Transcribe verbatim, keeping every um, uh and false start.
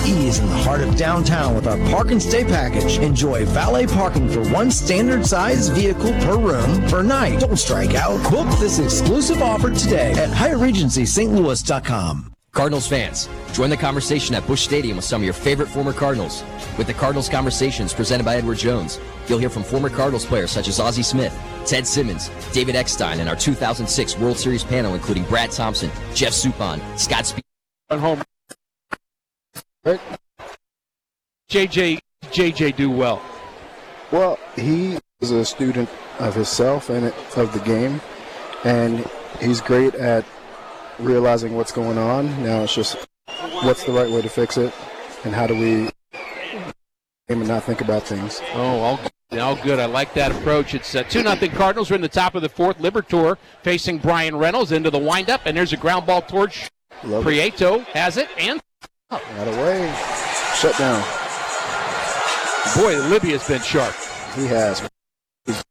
ease in the heart of downtown with our Park and Stay package. Enjoy valet parking for one standard size vehicle per room per night. Don't strike out. Book this exclusive offer today at Hyatt Regency Saint Louis dot com. Cardinals fans, join the conversation at Busch Stadium with some of your favorite former Cardinals. With the Cardinals Conversations presented by Edward Jones, you'll hear from former Cardinals players such as Ozzie Smith, Ted Simmons, David Eckstein, and our two thousand six World Series panel including Brad Thompson, Jeff Suppan, Scott Speed. On home. Right. J J, J J do well? Well, he is a student of himself and of the game, and he's great at realizing what's going on. Now it's just what's the right way to fix it, and how do we aim and not think about things. Oh, all, all good. I like that approach. It's uh, two nothing Cardinals. We're in the top of the fourth. Liberatore facing Brian Reynolds into the windup, and there's a ground ball towards Love Prieto. It. Has it, and oh, right away. Shut down. Boy, Libya's been sharp. He has.